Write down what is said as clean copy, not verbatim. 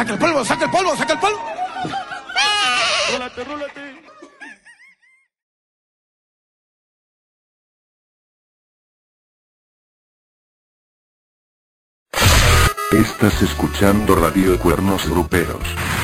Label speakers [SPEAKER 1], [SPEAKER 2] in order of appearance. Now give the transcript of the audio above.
[SPEAKER 1] ¡Saca el polvo, saca el polvo, saca el polvo!
[SPEAKER 2] ¡Rólate, rólate!
[SPEAKER 3] Estás escuchando Radio Cuernos Gruperos.